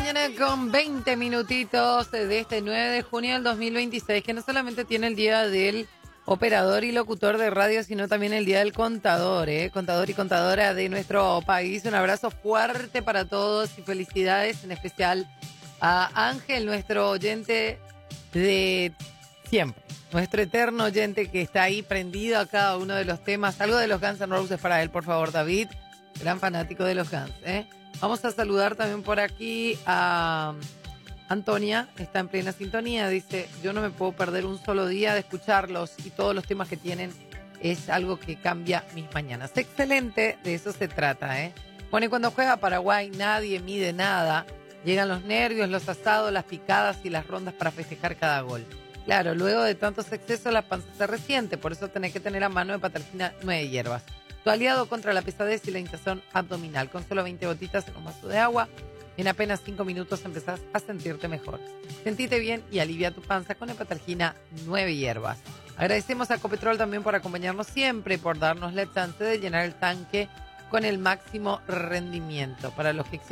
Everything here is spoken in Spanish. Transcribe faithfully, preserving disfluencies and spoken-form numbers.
mañana con veinte minutitos de este nueve de junio del dos mil veintiséis, que no solamente tiene el día del operador y locutor de radio, sino también el día del contador, ¿eh? Contador y contadora de nuestro país. Un abrazo fuerte para todos y felicidades, en especial a Ángel, nuestro oyente de siempre, nuestro eterno oyente que está ahí prendido a cada uno de los temas. Algo de los Guns N' Roses para él, por favor, David, gran fanático de los Guns, ¿eh? Vamos a saludar también por aquí a Antonia, está en plena sintonía, dice, yo no me puedo perder un solo día de escucharlos y todos los temas que tienen es algo que cambia mis mañanas. Excelente, de eso se trata, ¿eh? Bueno, y cuando juega Paraguay nadie mide nada, llegan los nervios, los asados, las picadas y las rondas para festejar cada gol. Claro, luego de tantos excesos la panza se resiente, por eso tenés que tener a mano de Patalgina nueve hierbas. Tu aliado contra la pesadez y la hinchazón abdominal. Con solo veinte gotitas en un vaso de agua, en apenas cinco minutos empezás a sentirte mejor. Sentite bien y alivia tu panza con Hepatalgina nueve hierbas. Agradecemos a Copetrol también por acompañarnos siempre, por darnos la chance de llenar el tanque con el máximo rendimiento. Para los que